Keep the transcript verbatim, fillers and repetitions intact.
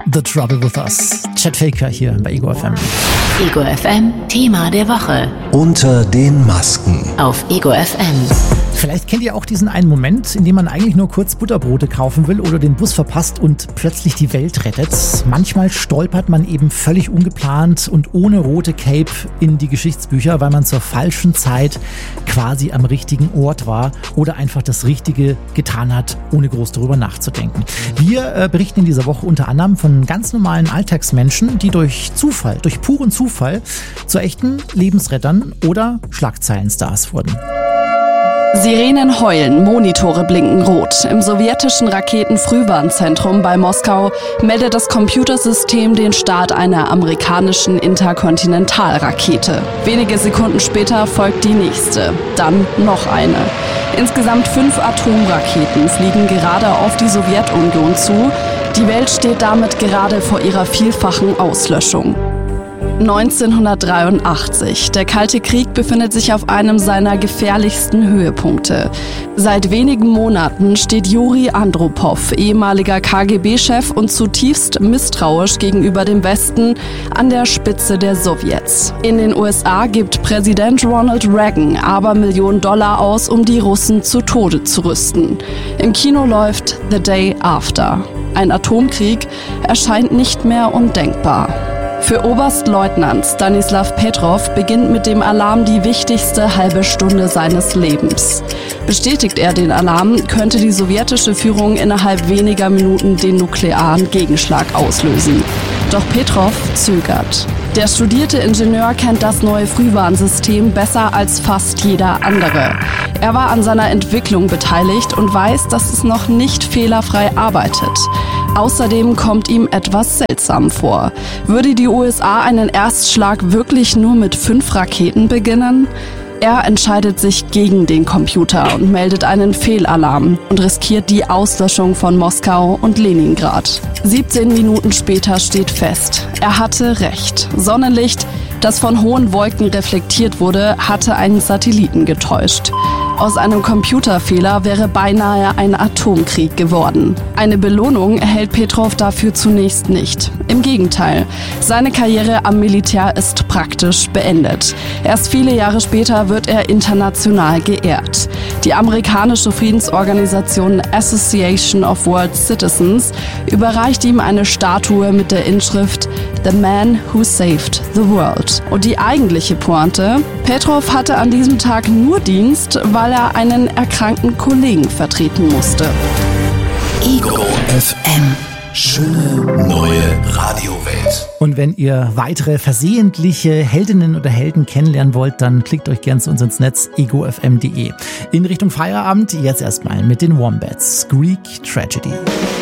The Trouble With Us. Chet Faker hier bei Ego F M. Ego F M, Thema der Woche. Unter den Masken. Auf Ego F M. Vielleicht kennt ihr auch diesen einen Moment, in dem man eigentlich nur kurz Butterbrote kaufen will oder den Bus verpasst und plötzlich die Welt rettet. Manchmal stolpert man eben völlig ungeplant und ohne rote Cape in die Geschichtsbücher, weil man zur falschen Zeit quasi am richtigen Ort war oder einfach das Richtige getan hat, ohne groß darüber nachzudenken. Wir äh, berichten in dieser Woche unter anderem von ganz normalen Alltagsmenschen, die durch Zufall, durch puren Zufall zu echten Lebensrettern oder Schlagzeilenstars wurden. Sirenen heulen, Monitore blinken rot. Im sowjetischen Raketenfrühwarnzentrum bei Moskau meldet das Computersystem den Start einer amerikanischen Interkontinentalrakete. Wenige Sekunden später folgt die nächste, dann noch eine. Insgesamt fünf Atomraketen fliegen gerade auf die Sowjetunion zu. Die Welt steht damit gerade vor ihrer vielfachen Auslöschung. neunzehnhundertdreiundachtzig. Der Kalte Krieg befindet sich auf einem seiner gefährlichsten Höhepunkte. Seit wenigen Monaten steht Juri Andropow, ehemaliger K G B-Chef und zutiefst misstrauisch gegenüber dem Westen, an der Spitze der Sowjets. In den U S A gibt Präsident Ronald Reagan Abermillionen Dollar aus, um die Russen zu Tode zu rüsten. Im Kino läuft The Day After. Ein Atomkrieg erscheint nicht mehr undenkbar. Für Oberstleutnant Stanislav Petrov beginnt mit dem Alarm die wichtigste halbe Stunde seines Lebens. Bestätigt er den Alarm, könnte die sowjetische Führung innerhalb weniger Minuten den nuklearen Gegenschlag auslösen. Doch Petrov zögert. Der studierte Ingenieur kennt das neue Frühwarnsystem besser als fast jeder andere. Er war an seiner Entwicklung beteiligt und weiß, dass es noch nicht fehlerfrei arbeitet. Außerdem kommt ihm etwas seltsam vor. Würde die U S A einen Erstschlag wirklich nur mit fünf Raketen beginnen? Er entscheidet sich gegen den Computer und meldet einen Fehlalarm und riskiert die Auslöschung von Moskau und Leningrad. siebzehn Minuten später steht fest, er hatte recht. Sonnenlicht, das von hohen Wolken reflektiert wurde, hatte einen Satelliten getäuscht. Aus einem Computerfehler wäre beinahe ein Atomkrieg geworden. Eine Belohnung erhält Petrov dafür zunächst nicht. Im Gegenteil, seine Karriere am Militär ist praktisch beendet. Erst viele Jahre später wird er international geehrt. Die amerikanische Friedensorganisation Association of World Citizens überreicht ihm eine Statue mit der Inschrift The Man Who Saved the World. Und die eigentliche Pointe: Petrov hatte an diesem Tag nur Dienst, weil er einen erkrankten Kollegen vertreten musste. Ego F M. Schöne neue Radiowelt. Und wenn ihr weitere versehentliche Heldinnen oder Helden kennenlernen wollt, dann klickt euch gern zu uns ins Netz ego f m punkt d e. In Richtung Feierabend jetzt erstmal mit den Wombats. Greek Tragedy.